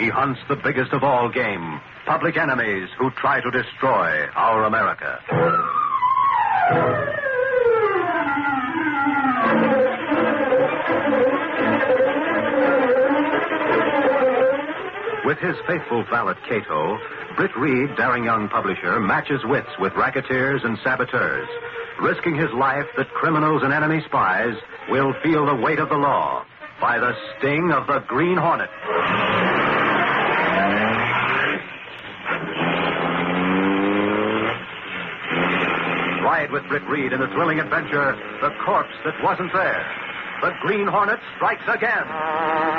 he hunts the biggest of all game, public enemies who try to destroy our America. With his faithful valet Cato, Britt Reed, daring young publisher, matches wits with racketeers and saboteurs, risking his life that criminals and enemy spies will feel the weight of the law by the sting of the Green Hornet. Ride with Britt Reed in the thrilling adventure, The Corpse That Wasn't There. The Green Hornet strikes again.